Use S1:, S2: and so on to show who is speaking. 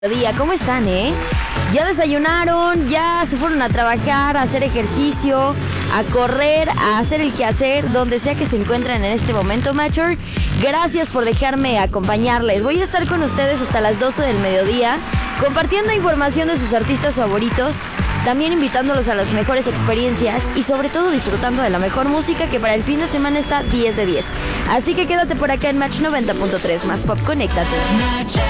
S1: Día, ¿cómo están, ¿Ya desayunaron? ¿Ya se fueron a trabajar, a hacer ejercicio, a correr, a hacer el quehacer, donde sea que se encuentren en este momento, Matcher? Gracias por dejarme acompañarles. Voy a estar con ustedes hasta las 12 del mediodía, compartiendo información de sus artistas favoritos, también invitándolos a las mejores experiencias y sobre todo disfrutando de la mejor música que para el fin de semana está 10 de 10. Así que quédate por acá en Match 90.3, más pop, conéctate.